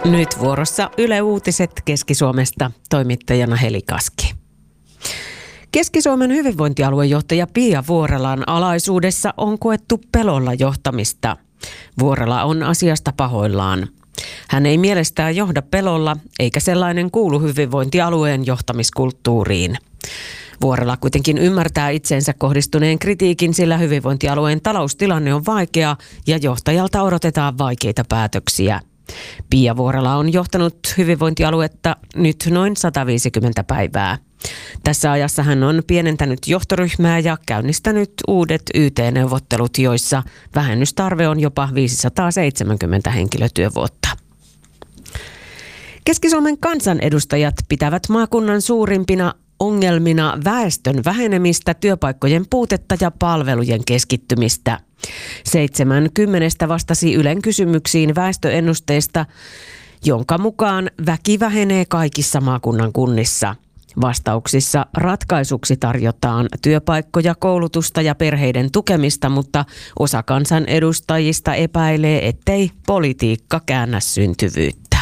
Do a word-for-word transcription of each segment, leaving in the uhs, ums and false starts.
Nyt vuorossa Yle Uutiset Keski-Suomesta, toimittajana Heli Kaski. Keski-Suomen hyvinvointialuejohtaja Pia Vuorelan alaisuudessa on koettu pelolla johtamista. Vuorela on asiasta pahoillaan. Hän ei mielestään johda pelolla, eikä sellainen kuulu hyvinvointialueen johtamiskulttuuriin. Vuorela kuitenkin ymmärtää itseensä kohdistuneen kritiikin, sillä hyvinvointialueen taloustilanne on vaikea ja johtajalta odotetaan vaikeita päätöksiä. Pia Vuorela on johtanut hyvinvointialuetta nyt noin sata viisikymmentä päivää. Tässä ajassa hän on pienentänyt johtoryhmää ja käynnistänyt uudet Y T-neuvottelut, joissa vähennystarve on jopa viisisataaseitsemänkymmentä henkilötyövuotta. Keski-Suomen kansanedustajat pitävät maakunnan suurimpina ongelmina väestön vähenemistä, työpaikkojen puutetta ja palvelujen keskittymistä. Seitsemän kymmenestä vastasi Ylen kysymyksiin väestöennusteesta, jonka mukaan väki vähenee kaikissa maakunnan kunnissa. Vastauksissa ratkaisuksi tarjotaan työpaikkoja, koulutusta ja perheiden tukemista, mutta osa kansanedustajista epäilee, ettei politiikka käännä syntyvyyttä.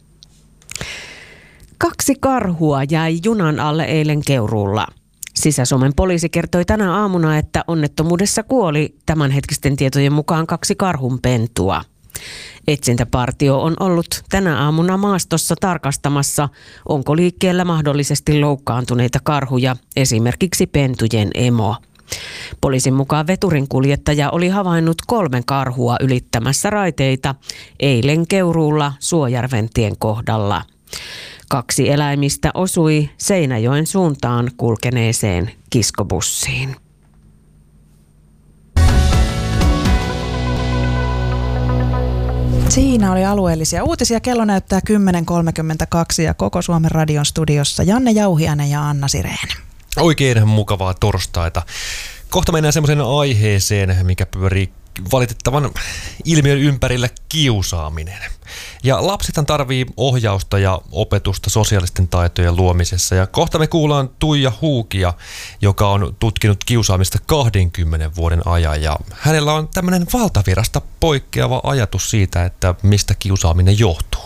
Kaksi karhua jäi junan alle eilen Keuruulla. Sisä-Suomen poliisi kertoi tänä aamuna, että onnettomuudessa kuoli tämänhetkisten tietojen mukaan kaksi karhunpentua. Etsintäpartio on ollut tänä aamuna maastossa tarkastamassa, onko liikkeellä mahdollisesti loukkaantuneita karhuja, esimerkiksi pentujen emo. Poliisin mukaan veturin kuljettaja oli havainnut kolmen karhua ylittämässä raiteita eilen Keuruulla Suojärventien kohdalla. Kaksi eläimistä osui Seinäjoen suuntaan kulkeneeseen kiskobussiin. Siinä oli alueellisia uutisia. Kello näyttää kymmenen kolmekymmentäkaksi ja Koko Suomen radion studiossa Janne Jauhiainen ja Anna Sireen. Oikein mukavaa torstaita. Kohta mennään semmoiseen aiheeseen, mikä pyörii valitettavan ilmiön ympärillä, kiusaaminen. Ja lapsethan tarvii ohjausta ja opetusta sosiaalisten taitojen luomisessa. Ja kohta me kuullaan Tuija Huukia, joka on tutkinut kiusaamista kahdenkymmenen vuoden ajan. Ja hänellä on tämmöinen valtavirasta poikkeava ajatus siitä, että mistä kiusaaminen johtuu.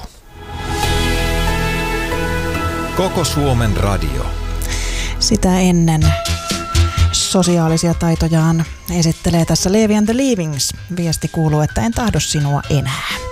Koko Suomen radio. Sitä ennen sosiaalisia taitojaan esittelee tässä Levi and the Leavings. Viesti kuuluu, että en tahdo sinua enää.